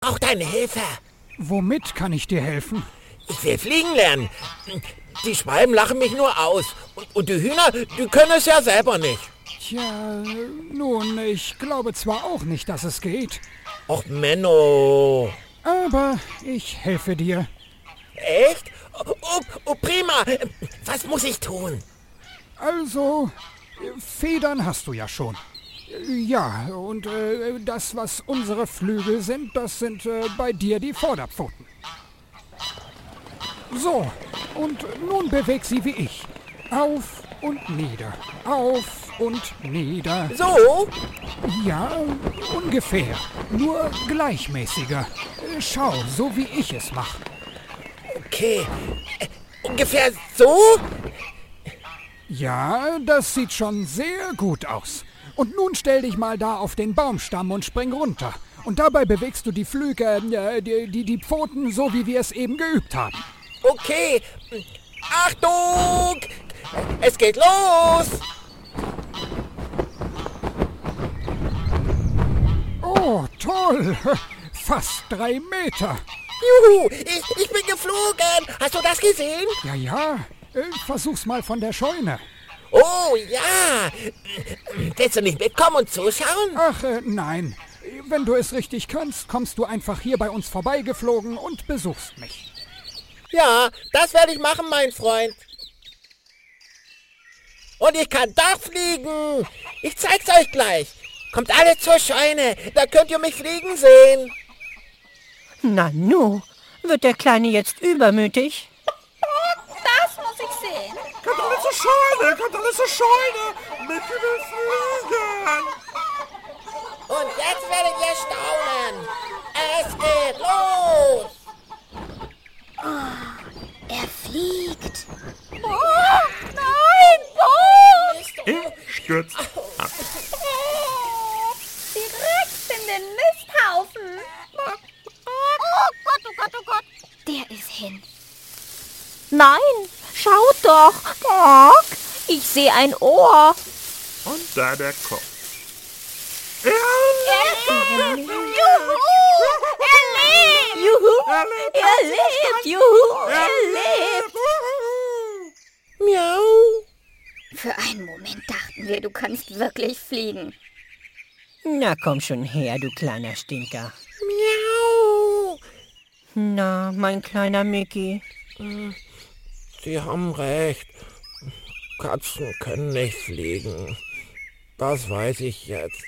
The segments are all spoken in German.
Auch deine Hilfe. Womit kann ich dir helfen? Ich will fliegen lernen. Die Schwalben lachen mich nur aus. Und die Hühner, die können es ja selber nicht. Tja, nun, ich glaube zwar auch nicht, dass es geht. Och, Menno. Aber ich helfe dir. Echt? Oh, prima. Was muss ich tun? Also, Federn hast du ja schon. Ja, und das, was unsere Flügel sind, das sind bei dir die Vorderpfoten. So, und nun beweg sie wie ich. Auf und nieder, auf und nieder. So? Ja, ungefähr. Nur gleichmäßiger. Schau, so wie ich es mache. Okay. Ungefähr so? Ja, das sieht schon sehr gut aus. Und nun stell dich mal da auf den Baumstamm und spring runter. Und dabei bewegst du die Flügel, die Pfoten, so wie wir es eben geübt haben. Okay. Achtung! Es geht los! Oh, toll! Fast 3 Meter. Juhu, ich bin geflogen. Hast du das gesehen? Ja, versuch's mal von der Scheune. Oh ja. Willst du nicht mitkommen und zuschauen? Ach, nein. Wenn du es richtig kannst, kommst du einfach hier bei uns vorbeigeflogen und besuchst mich. Ja, das werde ich machen, mein Freund. Und ich kann doch fliegen. Ich zeig's euch gleich. Kommt alle zur Scheune, da könnt ihr mich fliegen sehen. Nanu, wird der Kleine jetzt übermütig? Das muss ich sehen. Kommt alle zur Scheune, Micky will fliegen. Und jetzt werdet ihr staunen. Es geht los. Er fliegt. Oh, nein, Bo! Er stürzt ab. Direkt in den Misthaufen. Oh Gott. Der ist hin. Nein, schaut doch. Bock, ich sehe ein Ohr. Und da der Kopf. Juhu, er lebt. Juhu, er lebt. Juhu, er lebt. Miau. Für einen Moment dachten wir, du kannst wirklich fliegen. Na, komm schon her, du kleiner Stinker. Miau. Na, mein kleiner Micky. Sie haben recht. Katzen können nicht fliegen. Das weiß ich jetzt.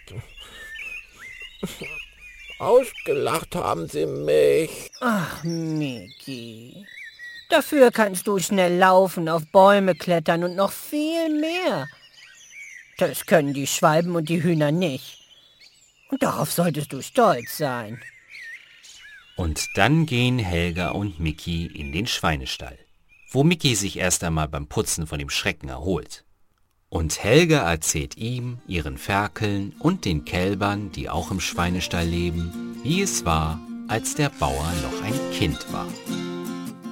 Ausgelacht haben sie mich. Ach, Micky. Dafür kannst du schnell laufen, auf Bäume klettern und noch viel mehr. Das können die Schwalben und die Hühner nicht. Und darauf solltest du stolz sein. Und dann gehen Helga und Micky in den Schweinestall, wo Micky sich erst einmal beim Putzen von dem Schrecken erholt. Und Helga erzählt ihm, ihren Ferkeln und den Kälbern, die auch im Schweinestall leben, wie es war, als der Bauer noch ein Kind war.